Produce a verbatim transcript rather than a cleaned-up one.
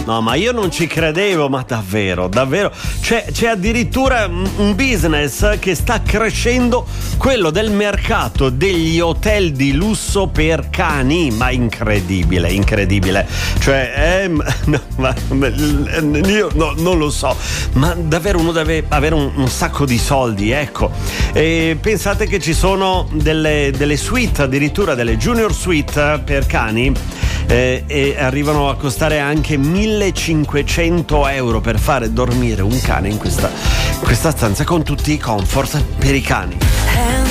No, ma io non ci credevo, ma davvero, davvero. C'è, c'è addirittura un business che sta crescendo, quello del mercato degli hotel di lusso per cani. Ma incredibile, incredibile. Cioè, eh, no, ma, io no, non lo so, ma davvero uno deve avere un, un sacco di soldi, ecco. E pensate che ci sono delle, delle suite, addirittura delle junior suite per cani, eh, e arrivano a costare anche millecinquecento euro per fare dormire un cane in questa, in questa stanza con tutti i comfort per i cani.